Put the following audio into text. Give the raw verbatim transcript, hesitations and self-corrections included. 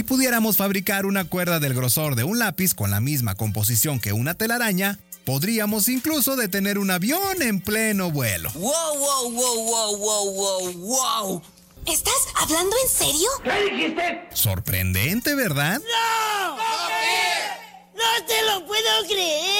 pudiéramos fabricar una cuerda del grosor de un lápiz con la misma composición que una telaraña, podríamos incluso detener un avión en pleno vuelo. ¡Wow, wow, wow, wow, wow, wow, wow! ¿Estás hablando en serio? ¿Qué dijiste? Sorprendente, ¿verdad? ¡No! ¡No te lo puedo creer!